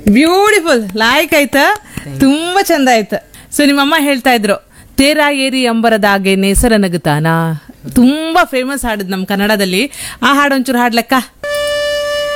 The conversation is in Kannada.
ಬ್ಯೂಟಿಫುಲ್, ಲಾಯ್ಕ್ ಆಯ್ತಾ, ತುಂಬಾ ಚಂದ ಆಯ್ತು. ಸೊ ನಿಮ್ಮಮ್ಮ ಹೇಳ್ತಾ ಇದ್ರು ತೇರಾ ಏರಿ ಅಂಬರದಾಗೆ ನೇಸರ ನಗುತ್ತಾನ, ತುಂಬಾ ಫೇಮಸ್ ಹಾಡದ್ ನಮ್ ಕನ್ನಡದಲ್ಲಿ. ಆ ಹಾಡು ಒಂಚೂರು ಹಾಡ್ಲಕ್ಕ?